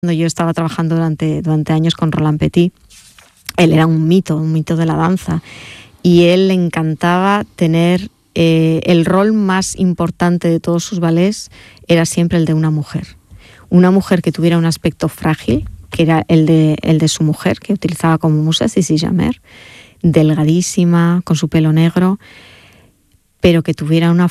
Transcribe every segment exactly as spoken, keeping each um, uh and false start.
Cuando yo estaba trabajando durante, durante años con Roland Petit, él era un mito, un mito de la danza, y él le encantaba tener eh, el rol más importante de todos sus ballets, era siempre el de una mujer. Una mujer que tuviera un aspecto frágil, que era el de, el de su mujer, que utilizaba como musa, Sissi Jamer, delgadísima, con su pelo negro, pero que tuviera una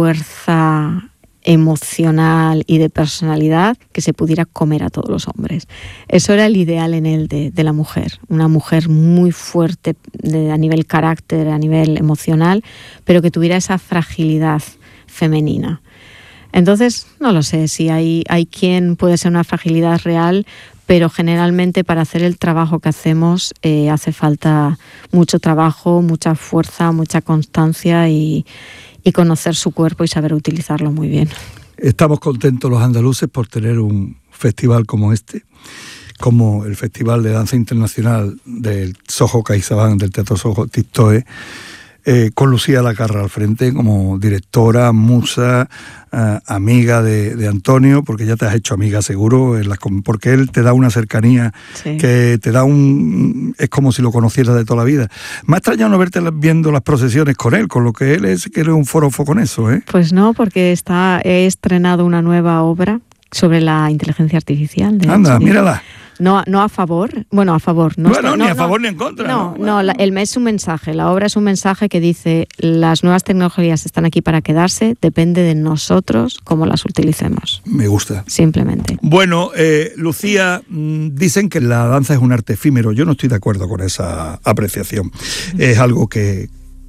fuerza emocional y de personalidad que se pudiera comer a todos los hombres. Eso era el ideal en él de, de la mujer, una mujer muy fuerte de, a nivel carácter, a nivel emocional, pero que tuviera esa fragilidad femenina. Entonces, no lo sé, si hay, hay quien puede ser una fragilidad real, pero generalmente para hacer el trabajo que hacemos eh, hace falta mucho trabajo, mucha fuerza, mucha constancia y y conocer su cuerpo y saber utilizarlo muy bien. Estamos contentos los andaluces por tener un festival como este, como el Festival de Danza Internacional del Soho CaixaBank, del Teatro Soho Tistoe, eh, con Lucía Lacarra al frente como directora, musa, eh, amiga de, de Antonio, porque ya te has hecho amiga seguro, en la, porque él te da una cercanía, sí, que te da un... es como si lo conocieras de toda la vida. Me ha extrañado no verte viendo las procesiones con él, con lo que él es, que eres un forofo con eso, ¿eh? Pues no, porque está, he estrenado una nueva obra sobre la inteligencia artificial. De Anda, H B O. Mírala. No, no a favor, bueno, a favor. No, bueno, está, ni no, a favor no, ni en contra. No, no, no, la, el es un mensaje, la obra es un mensaje que dice las nuevas tecnologías están aquí para quedarse, depende de nosotros cómo las utilicemos. Me gusta. Simplemente. Bueno, eh, Lucía, dicen que la danza es un arte efímero. Yo no estoy de acuerdo con esa apreciación. Es algo que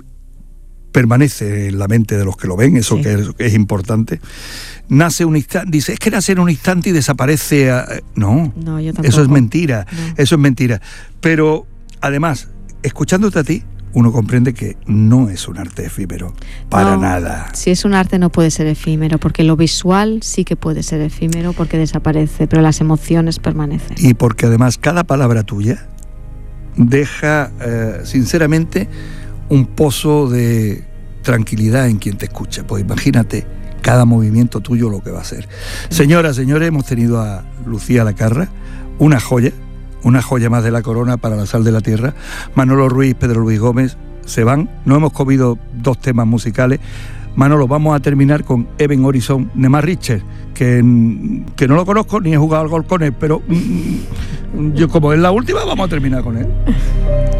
permanece en la mente de los que lo ven, eso sí, que es, es importante. Nace un instante, dice, es que nace en un instante y desaparece. A... No, no yo tampoco. Eso es mentira, no. eso es mentira. Pero, además, escuchándote a ti, uno comprende que no es un arte efímero, para no, nada. Si es un arte no puede ser efímero, porque lo visual sí que puede ser efímero porque desaparece, pero las emociones permanecen. Y porque además cada palabra tuya deja, eh, sinceramente, un pozo de tranquilidad en quien te escucha. Pues imagínate cada movimiento tuyo lo que va a ser. Señoras, señores, hemos tenido a Lucía Lacarra, una joya, una joya más de la corona para la sal de la tierra. Manolo Ruiz, Pedro Luis Gómez se van. No hemos comido dos temas musicales. Manolo, vamos a terminar con Even Horizon Nemar Richter, que, que no lo conozco ni he jugado al gol con él, pero mm, yo como es la última, vamos a terminar con él.